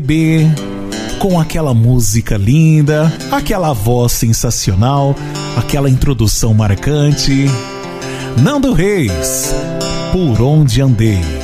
B, com aquela música linda, aquela voz sensacional, aquela introdução marcante. Nando Reis, Por Onde Andei.